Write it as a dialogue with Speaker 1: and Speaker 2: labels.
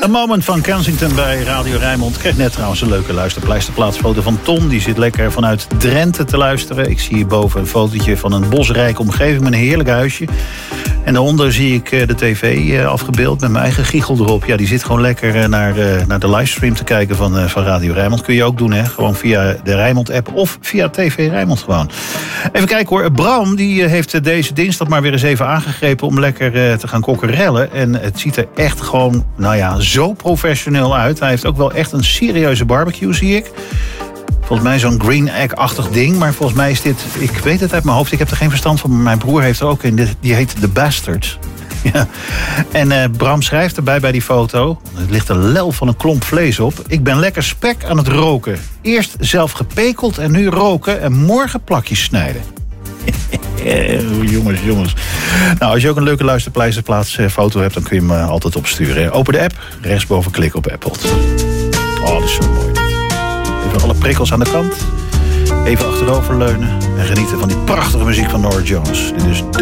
Speaker 1: Moment van Kensington bij Radio Rijnmond. Ik kreeg net trouwens een leuke luisterplaatsfoto van Ton. Die zit lekker vanuit Drenthe te luisteren. Ik zie hierboven een fotootje van een bosrijke omgeving met een heerlijk huisje. En daaronder zie ik de tv afgebeeld met mijn eigen giegel erop. Ja, die zit gewoon lekker naar de livestream te kijken van Radio Rijnmond. Kun je ook doen, hè? Gewoon via de Rijnmond-app of via TV Rijnmond gewoon. Even kijken hoor. Bram die heeft deze dinsdag maar weer eens even aangegrepen om lekker te gaan kokkerellen. En het ziet er echt gewoon, zo professioneel uit. Hij heeft ook wel echt een serieuze barbecue, zie ik. Volgens mij zo'n green egg-achtig ding. Maar volgens mij is dit, ik weet het uit mijn hoofd, ik heb er geen verstand van. Maar mijn broer heeft er ook in. Die heet The Bastards. Ja. En Bram schrijft erbij bij die foto. Er ligt een lel van een klomp vlees op. Ik ben lekker spek aan het roken. Eerst zelf gepekeld en nu roken. En morgen plakjes snijden. Jongens. Nou, als je ook een leuke luisterplaatsfoto hebt, dan kun je me altijd opsturen. Open de app, rechtsboven klik op Apple. Oh, dat is zo mooi. Even alle prikkels aan de kant. Even achteroverleunen en genieten van die prachtige muziek van Norah Jones. Dit is